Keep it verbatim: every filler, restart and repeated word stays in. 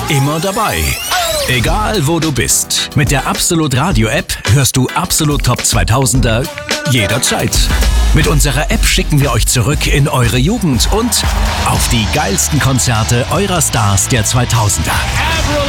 immer dabei. Egal wo du bist. Mit der Absolut Radio App hörst du Absolut Top zweitausender jederzeit. Mit unserer App schicken wir euch zurück in eure Jugend und auf die geilsten Konzerte eurer Stars der zweitausender.